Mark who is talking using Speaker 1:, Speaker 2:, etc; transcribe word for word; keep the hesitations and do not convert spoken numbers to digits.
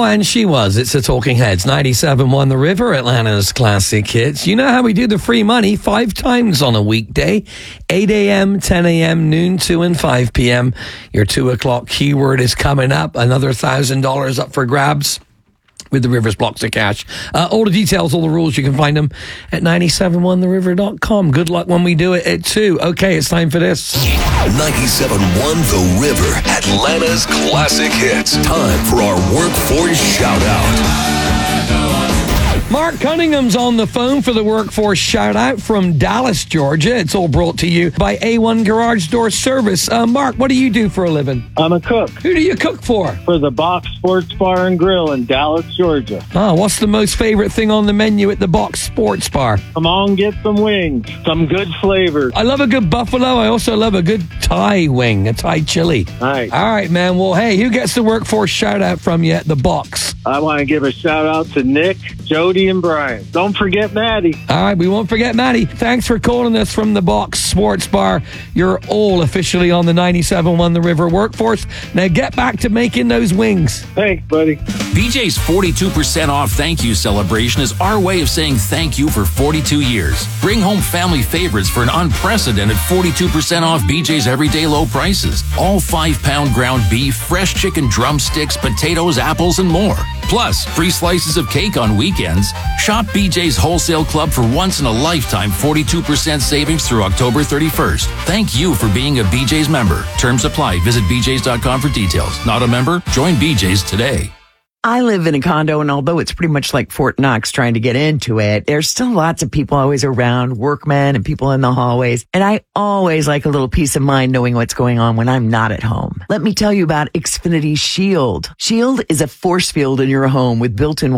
Speaker 1: Oh, and she was. It's the Talking Heads. ninety-seven point one The River, Atlanta's classic hits. You know how we do the free money five times on a weekday. eight a.m., ten a.m., noon, two, and five p.m. Your two o'clock keyword is coming up. Another one thousand dollars up for grabs with the Rivers blocks of cash. Uh, all the details, all the rules, you can find them at nine seven one the river dot com. Good luck when we do it at two. Okay, it's time for this.
Speaker 2: ninety-seven point one The River, Atlanta's classic hits. Time for our Workforce Shout-Out.
Speaker 1: Mark Cunningham's on the phone for the Workforce Shout-Out from Dallas, Georgia. It's all brought to you by A one Garage Door Service. Uh, Mark, what do you do for a living?
Speaker 3: I'm a cook.
Speaker 1: Who do you cook for?
Speaker 3: For the Box Sports Bar and Grill in Dallas, Georgia.
Speaker 1: Oh, what's the most favorite thing on the menu at the Box Sports Bar?
Speaker 3: Come on, get some wings. Some good flavors.
Speaker 1: I love a good buffalo. I also love a good Thai wing, a Thai chili.
Speaker 3: Nice.
Speaker 1: All right, man. Well, hey, who gets the Workforce Shout-Out from you at the Box?
Speaker 3: I want to give a shout out to Nick, Jody, and Brian. Don't forget Maddie.
Speaker 1: All right, we won't forget Maddie. Thanks for calling us from the Box Sports Bar. You're all officially on the ninety-seven point one The River Workforce. Now get back to making those wings.
Speaker 3: Thanks, buddy.
Speaker 4: B J's forty-two percent off thank you celebration is our way of saying thank you for forty-two years. Bring home family favorites for an unprecedented forty-two percent off B J's everyday low prices. All five-pound ground beef, fresh chicken drumsticks, potatoes, apples, and more. Plus, free slices of cake on weekends. Shop B J's Wholesale Club for once-in-a-lifetime forty-two percent savings through October thirty-first. Thank you for being a B J's member. Terms apply. Visit b j's dot com for details. Not a member? Join B J's today.
Speaker 5: I live in a condo, and although it's pretty much like Fort Knox trying to get into it, there's still lots of people always around, workmen and people in the hallways. And I always like a little peace of mind knowing what's going on when I'm not at home. Let me tell you about Xfinity Shield. Shield is a force field in your home with built-in